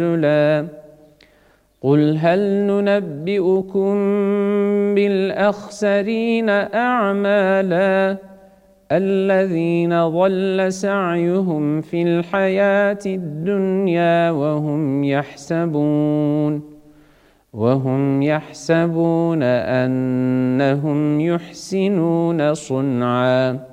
رجلا قل هل ننبئكم بالأخسرين أعمالا الذين ضل سعيهم في الحياة الدنيا وهم يحسبون أنهم يحسنون صنعا